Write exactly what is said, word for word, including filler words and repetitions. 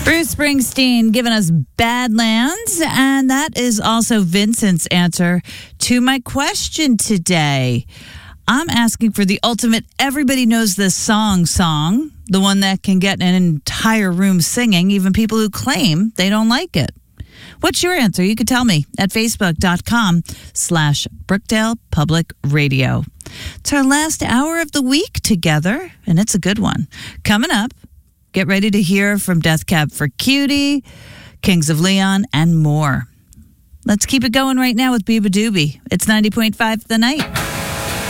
Bruce Springsteen giving us Badlands, and that is also Vincent's answer to my question today. I'm asking for the ultimate everybody knows this song song, the one that can get an entire room singing, even people who claim they don't like it. What's your answer? You could tell me at facebook.com slash Brookdale Public Radio. It's our last hour of the week together, and it's a good one. Coming up, get ready to hear from Death Cab for Cutie, Kings of Leon, and more. Let's keep it going right now with Biba Doobie. It's ninety point five The Night.